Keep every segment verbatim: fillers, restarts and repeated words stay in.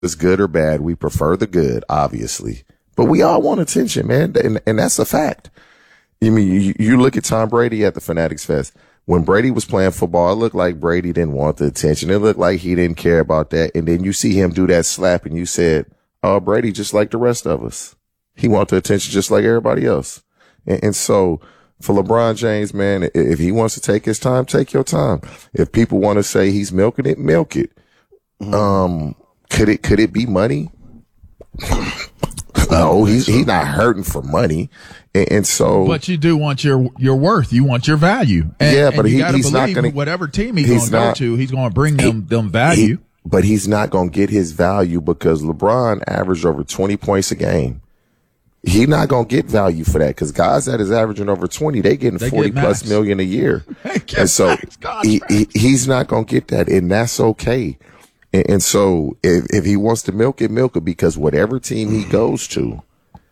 it's good or bad. We prefer the good, obviously, but we all want attention, man. And, and that's a fact. You mean, you, you look at Tom Brady at the Fanatics Fest. When Brady was playing football, it looked like Brady didn't want the attention. It looked like he didn't care about that. And then you see him do that slap and you said, oh, Brady, just like the rest of us. He wants the attention just like everybody else. And, and so for LeBron James, man, if he wants to take his time, take your time. If people want to say he's milking it, milk it. Mm-hmm. Um, could it, could it be money? No, he's, he's not hurting for money. And, and so. But you do want your, your worth. You want your value. And, yeah, but and you he, gotta he's not going to. Whatever team he's, he's going to go to, he's going to bring them, he, them value. He, but he's not going to get his value because LeBron averaged over twenty points a game. He's not going to get value for that because guys that is averaging over twenty, they getting they forty get plus million a year. And so he, he, he's not going to get that. And that's okay. And, and so if, if he wants to milk it, milk it because whatever team he goes to,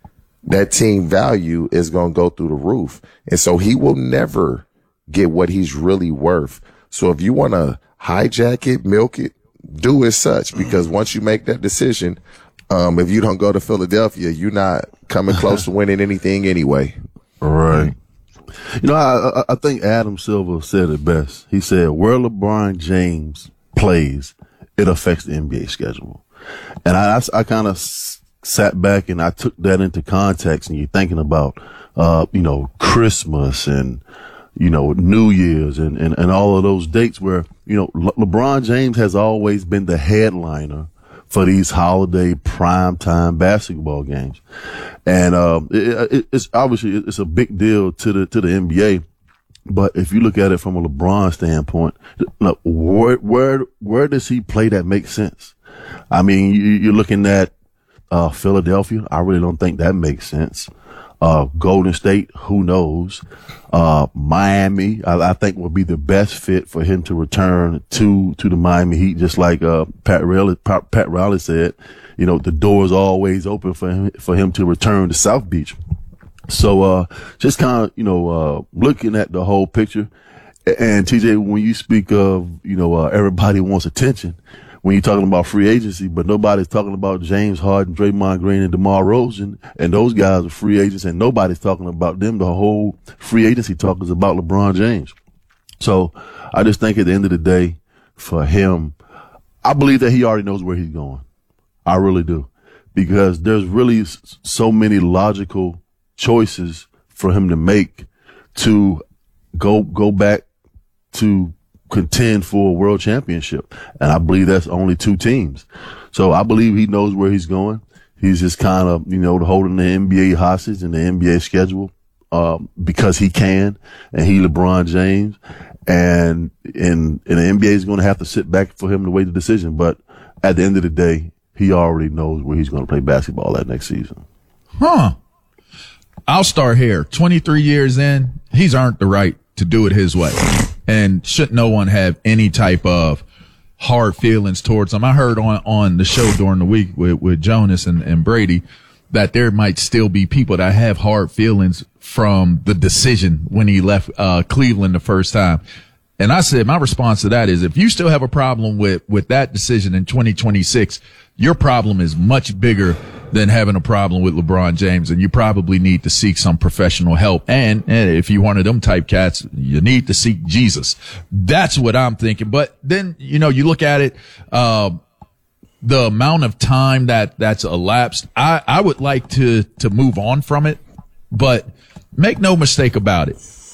that team value is going to go through the roof. And so he will never get what he's really worth. So if you want to hijack it, milk it, do as such, because once you make that decision, um, if you don't go to Philadelphia, you're not coming close to winning anything anyway. Right. You know, I, I think Adam Silver said it best. He said, where LeBron James plays, it affects the N B A schedule. And I, I, I kind of sat back and I took that into context, and you're thinking about, uh, you know, Christmas and, you know, New Year's and, and, and all of those dates where, you know, Le- LeBron James has always been the headliner for these holiday primetime basketball games. And, um, it, it, it's obviously, it's a big deal to the, to the N B A. But if you look at it from a LeBron standpoint, look, where, where, where does he play that makes sense? I mean, you, you're looking at, uh, Philadelphia. I really don't think that makes sense. Uh, Golden State, who knows? Uh, Miami, I, I think would be the best fit for him to return to, to the Miami Heat, just like, uh, Pat Riley, Pat, Pat Riley said, you know, the door is always open for him, for him to return to South Beach. So, uh, just kind of, you know, uh, looking at the whole picture. And T J, when you speak of, you know, uh, everybody wants attention, when you're talking about free agency, but nobody's talking about James Harden, Draymond Green, and DeMar DeRozan, and those guys are free agents, and nobody's talking about them. The whole free agency talk is about LeBron James. So I just think at the end of the day, for him, I believe that he already knows where he's going. I really do. Because there's really so many logical choices for him to make to go go back to contend for a world championship. And I believe that's only two teams. So I believe he knows where he's going. He's just kind of, you know, holding the N B A hostage and the N B A schedule, um, because he can, and he LeBron James. And, and, and the N B A is going to have to sit back for him to wait the decision. But at the end of the day, he already knows where he's going to play basketball that next season. Huh. I'll start here. twenty-three years in, he's earned the right to do it his way. And should no one have any type of hard feelings towards him. I heard on, on the show during the week with, with Jonas and, and Brady that there might still be people that have hard feelings from the decision when he left, uh, Cleveland the first time. And I said, my response to that is if you still have a problem with, with that decision in twenty twenty-six, your problem is much bigger than having a problem with LeBron James, and you probably need to seek some professional help. And, and if you're one of them type cats, you need to seek Jesus. That's what I'm thinking. But then, you know, you look at it, uh, the amount of time that that's elapsed, I, I would like to, to move on from it, but make no mistake about it.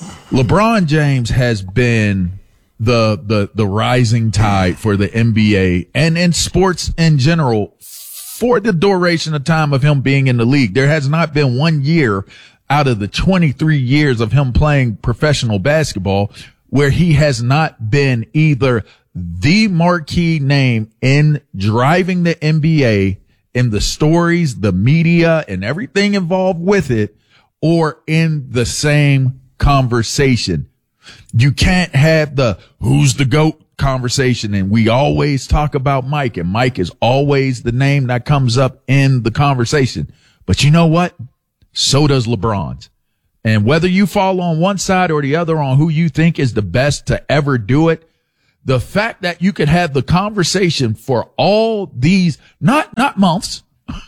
LeBron James has been the, the, the rising tide for the N B A and in sports in general for the duration of time of him being in the league. There has not been one year out of the twenty-three years of him playing professional basketball where he has not been either the marquee name in driving the N B A in the stories, the media, and everything involved with it, or in the same conversation. You can't have the who's the GOAT conversation, and we always talk about Mike, and Mike is always the name that comes up in the conversation. But you know what? So does LeBron's. And whether you fall on one side or the other on who you think is the best to ever do it, the fact that you could have the conversation for all these, not, not months,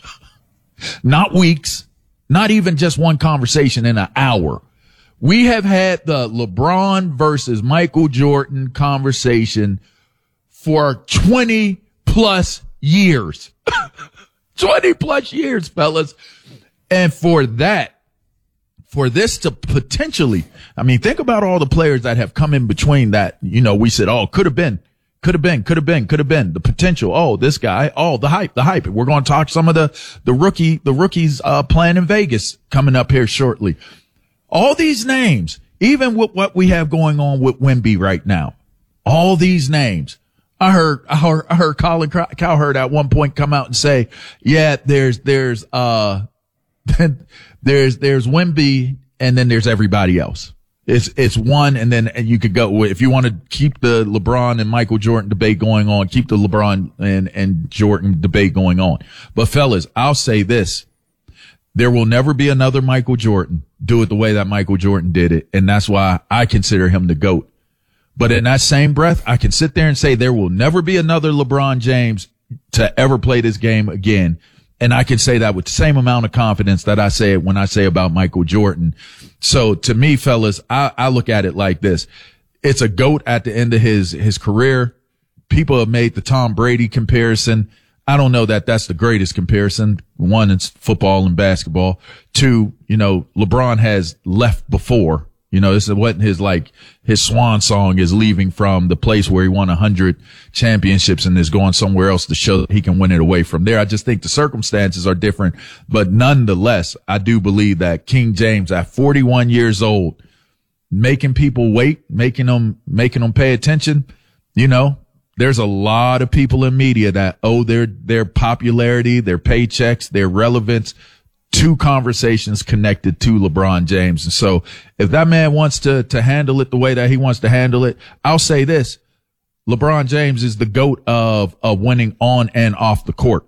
not weeks, not even just one conversation in an hour. We have had the LeBron versus Michael Jordan conversation for twenty plus years. twenty plus years, fellas. And for that, for this to potentially, I mean, think about all the players that have come in between that, you know, we said, oh, could have been, could have been, could have been, could have been, the potential. Oh, this guy. Oh, the hype, the hype. We're going to talk some of the, the rookie, the rookies, uh, playing in Vegas coming up here shortly. All these names, even with what we have going on with Wemby right now, all these names. I heard, I heard, I heard Colin Cowherd at one point come out and say, yeah, there's, there's, uh, there's, there's Wemby and then there's everybody else. It's, it's one and then and you could go, if you want to keep the LeBron and Michael Jordan debate going on, keep the LeBron and, and Jordan debate going on. But fellas, I'll say this. There will never be another Michael Jordan do it the way that Michael Jordan did it. And that's why I consider him the GOAT. But in that same breath, I can sit there and say there will never be another LeBron James to ever play this game again. And I can say that with the same amount of confidence that I say it when I say about Michael Jordan. So to me, fellas, I, I look at it like this. It's a GOAT at the end of his, his career. People have made the Tom Brady comparison. I don't know that that's the greatest comparison. One, it's football and basketball. Two, you know, LeBron has left before. You know, this is what his, like, his swan song is leaving from the place where he won a hundred championships and is going somewhere else to show that he can win it away from there. I just think the circumstances are different, but nonetheless, I do believe that King James at forty-one years old, making people wait, making them, making them pay attention. You know, there's a lot of people in media that owe their, their popularity, their paychecks, their relevance to conversations connected to LeBron James. And so if that man wants to, to handle it the way that he wants to handle it, I'll say this. LeBron James is the GOAT of, of winning on and off the court.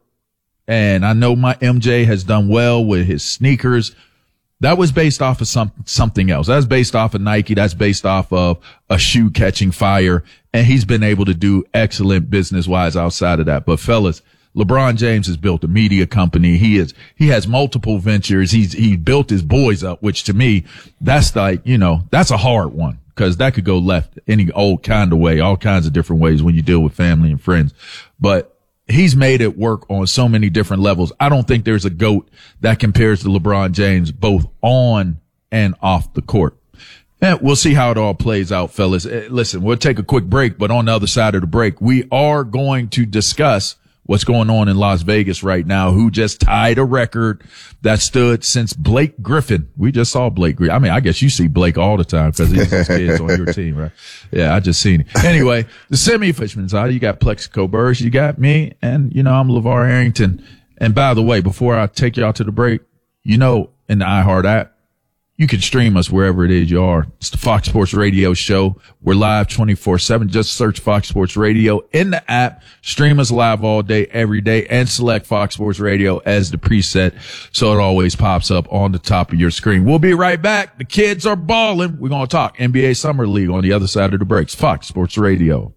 And I know my M J has done well with his sneakers. That was based off of some, something else. That's based off of Nike. That's based off of a shoe catching fire. And he's been able to do excellent business wise outside of that. But fellas, LeBron James has built a media company. He is, he has multiple ventures. He's, he built his boys up, which to me, that's like, you know, that's a hard one because that could go left any old kind of way, all kinds of different ways when you deal with family and friends. But he's made it work on so many different levels. I don't think there's a GOAT that compares to LeBron James, both on and off the court. And we'll see how it all plays out, fellas. Listen, we'll take a quick break, but on the other side of the break, we are going to discuss what's going on in Las Vegas right now, who just tied a record that stood since Blake Griffin. We just saw Blake Griffin. I mean, I guess you see Blake all the time because he's his kids on your team, right? Yeah, I just seen it. Anyway, the semi-fishman's out. You got Plexico Burrs, you got me, and, you know, I'm LeVar Arrington. And by the way, before I take y'all to the break, you know, in the iHeart app, you can stream us wherever it is you are. It's the Fox Sports Radio show. We're live twenty-four seven. Just search Fox Sports Radio in the app. Stream us live all day, every day, and select Fox Sports Radio as the preset so it always pops up on the top of your screen. We'll be right back. The kids are balling. We're going to talk N B A Summer League on the other side of the breaks. Fox Sports Radio.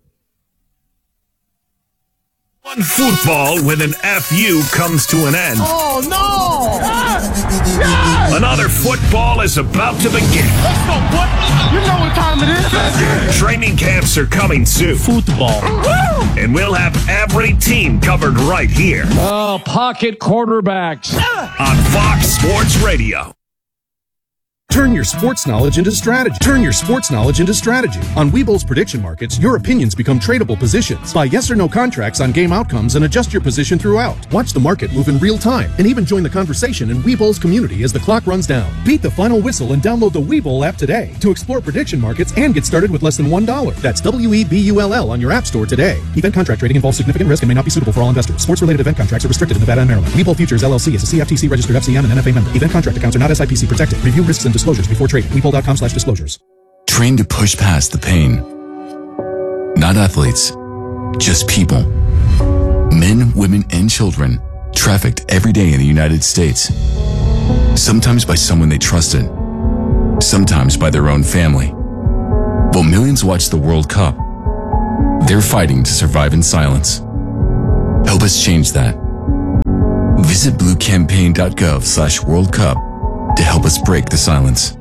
One football with an F U comes to an end. Oh, no! Yes! Yes! Another football is about to begin. Let's go, boy! You know what time it is. Let's Training camps are coming soon. Football. Woo! And we'll have every team covered right here. Oh, pocket quarterbacks. On Fox Sports Radio. Turn your sports knowledge into strategy. Turn your sports knowledge into strategy. On Webull's prediction markets, your opinions become tradable positions. Buy yes or no contracts on game outcomes and adjust your position throughout. Watch the market move in real time and even join the conversation in Webull's community as the clock runs down. Beat the final whistle and download the Webull app today to explore prediction markets and get started with less than one dollar. That's W E B U L L on your app store today. Event contract trading involves significant risk and may not be suitable for all investors. Sports-related event contracts are restricted in Nevada and Maryland. Webull Futures L L C is a C F T C registered F C M and N F A member. Event contract accounts are not S I P C protected. Review risks and disclosures before trading. Webull.com slash disclosures. Trained to push past the pain. Not athletes, just people. Men, women, and children trafficked every day in the United States. Sometimes by someone they trusted. Sometimes by their own family. While millions watch the World Cup, They're fighting to survive in silence. Help us change that. Visit bluecampaign.gov slash World Cup to help us break the silence.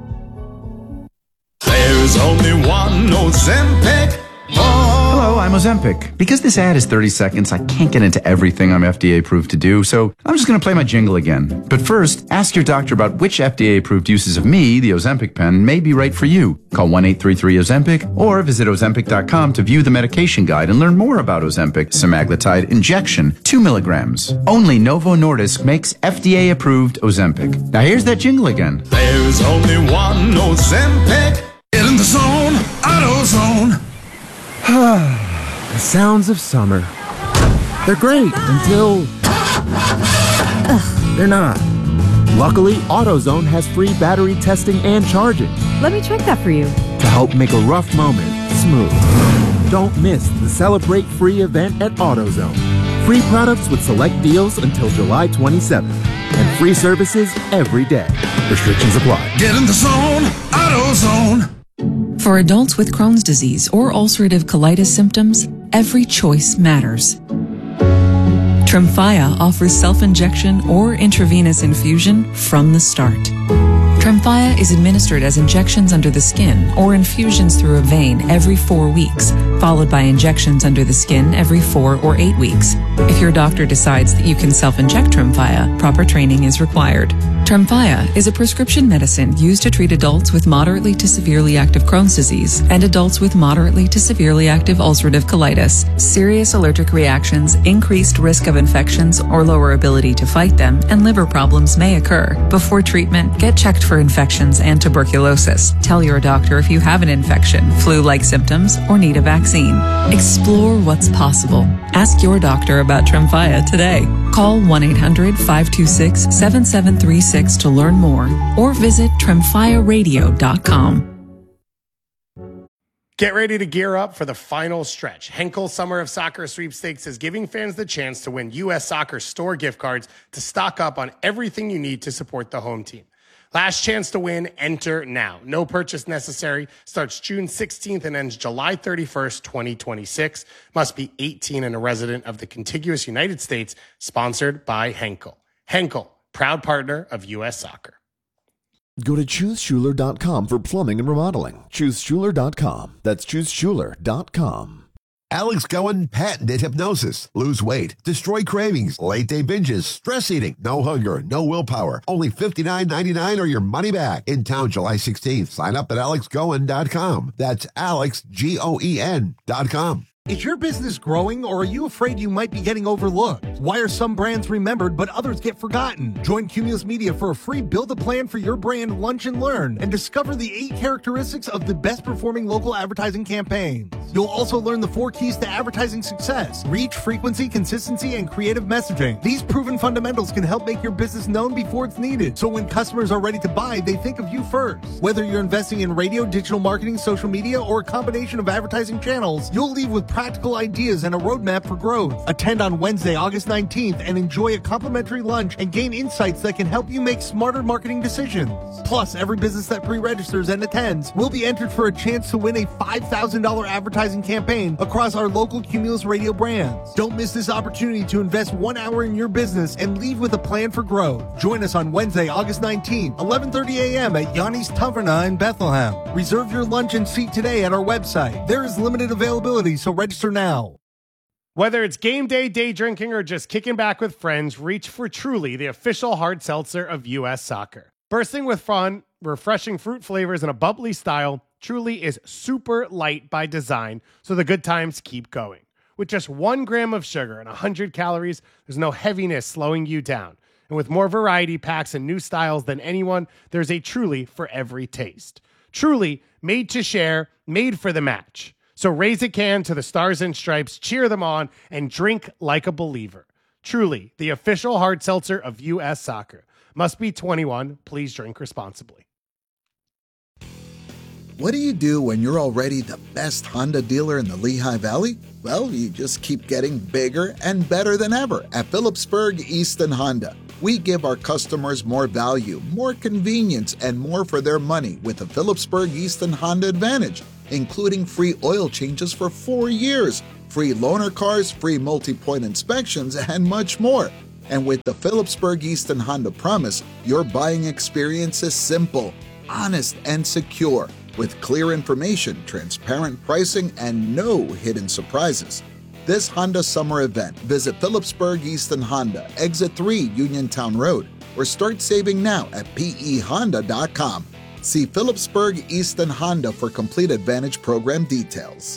There's only one Ozempic. Hello, I'm Ozempic. Because this ad is thirty seconds, I can't get into everything I'm F D A approved to do, so I'm just going to play my jingle again. But first, ask your doctor about which F D A approved uses of me, the Ozempic pen, may be right for you. Call one eight three three Ozempic or visit Ozempic dot com to view the medication guide and learn more about Ozempic semaglutide injection, two milligrams. Only Novo Nordisk makes F D A approved Ozempic. Now here's that jingle again. There's only one Ozempic. Get in the zone, AutoZone. The sounds of summer. They're great until they're not. Luckily, AutoZone has free battery testing and charging. Let me check that for you. To help make a rough moment smooth. Don't miss the Celebrate Free event at AutoZone. Free products with select deals until July twenty-seventh. And free services every day. Restrictions apply. Get in the zone, AutoZone. For adults with Crohn's disease or ulcerative colitis symptoms, every choice matters. Tremfya offers self-injection or intravenous infusion from the start. Tremfya is administered as injections under the skin or infusions through a vein every four weeks, followed by injections under the skin every four or eight weeks. If your doctor decides that you can self-inject Tremfya, proper training is required. Tremfya is a prescription medicine used to treat adults with moderately to severely active Crohn's disease and adults with moderately to severely active ulcerative colitis. Serious allergic reactions, increased risk of infections or lower ability to fight them, and liver problems may occur. Before treatment, get checked for infections and tuberculosis. Tell your doctor if you have an infection, flu-like symptoms, or need a vaccine. Explore what's possible. Ask your doctor about Tremfya today. Call one eight hundred five two six seven seven three six to learn more or visit tremfya radio dot com. Get ready to gear up for the final stretch. Henkel Summer of Soccer Sweepstakes is giving fans the chance to win U S Soccer store gift cards to stock up on everything you need to support the home team. Last chance to win, enter now. No purchase necessary. Starts June sixteenth and ends July thirty-first, twenty twenty-six. Must be eighteen and a resident of the contiguous United States. Sponsored by Henkel. Henkel, proud partner of U S Soccer. Go to choose schuler dot com for plumbing and remodeling. choose schuler dot com. That's choose schuler dot com. Alex Cohen patented hypnosis. Lose weight, destroy cravings, late day binges, stress eating, no hunger, no willpower. Only fifty-nine ninety-nine or your money back. In town July sixteenth. Sign up at alex cohen dot com. That's Alex, G O E N dot com. Is your business growing, or are you afraid you might be getting overlooked? Why are some brands remembered but others get forgotten? Join Cumulus Media for a free Build a Plan for Your Brand Lunch and Learn and discover the eight characteristics of the best performing local advertising campaigns. You'll also learn the four keys to advertising success: reach, frequency, consistency, and creative messaging. These proven fundamentals can help make your business known before it's needed, so when customers are ready to buy, they think of you first. Whether you're investing in radio, digital marketing, social media, or a combination of advertising channels, you'll leave with practical ideas and a roadmap for growth. Attend on Wednesday, August nineteenth and enjoy a complimentary lunch and gain insights that can help you make smarter marketing decisions. Plus, every business that pre-registers and attends will be entered for a chance to win a five thousand dollars advertising campaign across our local Cumulus Radio brands. Don't miss this opportunity to invest one hour in your business and leave with a plan for growth. Join us on Wednesday, August nineteenth, eleven thirty a.m. at Yanni's Taverna in Bethlehem. Reserve your lunch and seat today at our website. There is limited availability, so register now. Now. Whether it's game day, day drinking, or just kicking back with friends, reach for Truly, the official hard seltzer of U S Soccer. Bursting with fun, refreshing fruit flavors, and a bubbly style, Truly is super light by design, so the good times keep going. With just one gram of sugar and one hundred calories, there's no heaviness slowing you down. And with more variety packs and new styles than anyone, there's a Truly for every taste. Truly, made to share, made for the match. So raise a can to the Stars and Stripes, cheer them on, and drink like a believer. Truly, the official hard seltzer of U S Soccer. Must be twenty-one. Please drink responsibly. What do you do when you're already the best Honda dealer in the Lehigh Valley? Well, you just keep getting bigger and better than ever at Phillipsburg Easton Honda. We give our customers more value, more convenience, and more for their money with the Phillipsburg Easton Honda Advantage, including free oil changes for four years, free loaner cars, free multi-point inspections, and much more. And with the Phillipsburg Easton Honda Promise, your buying experience is simple, honest, and secure, with clear information, transparent pricing, and no hidden surprises. This Honda summer event, visit Phillipsburg Easton Honda, Exit three Uniontown Road, or start saving now at P E honda dot com. See Phillipsburg Easton Honda for complete Advantage program details.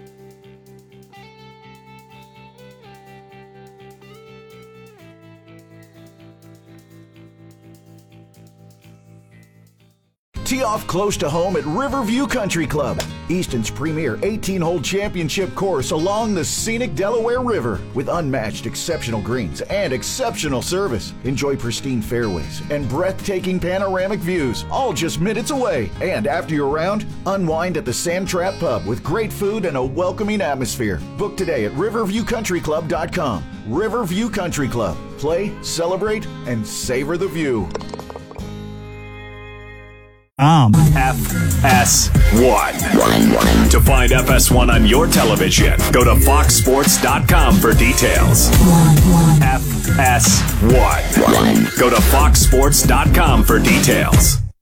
Tee off close to home at Riverview Country Club, Easton's premier eighteen-hole championship course along the scenic Delaware River. With unmatched exceptional greens and exceptional service, enjoy pristine fairways and breathtaking panoramic views, all just minutes away. And after your round, unwind at the Sand Trap Pub with great food and a welcoming atmosphere. Book today at riverview country club dot com. Riverview Country Club. Play, celebrate, and savor the view. Um. F S one. To find F S one on your television, go to fox sports dot com for details. F S one. Go to fox sports dot com for details.